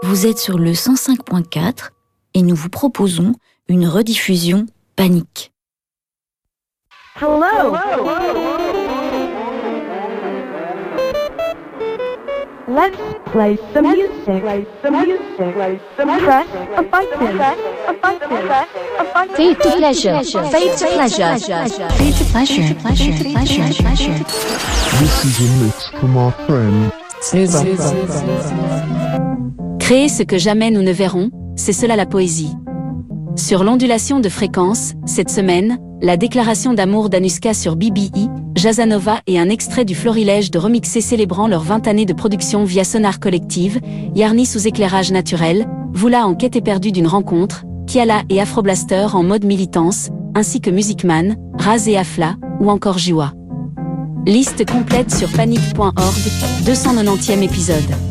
Vous êtes sur le 105.4 et nous vous proposons une rediffusion Panique. Hello. Let's play some music. Press a button. Fade to pleasure. Fade to pleasure. Fade to pleasure. This is a mix from our friend. Créer ce que jamais nous ne verrons, c'est cela la poésie. Sur l'ondulation de fréquence, cette semaine, la déclaration d'amour d'Anuska sur BBI, Jazzanova et un extrait du Florilège de remixé célébrant leurs 20 années de production via Sonar Collective, Yarny sous éclairage naturel, Vula en quête éperdue d'une rencontre, Kiala et Afroblaster en mode militance, ainsi que Music Man, Raz et Afla, ou encore Jiwa. Liste complète sur panique.org, 290e épisode.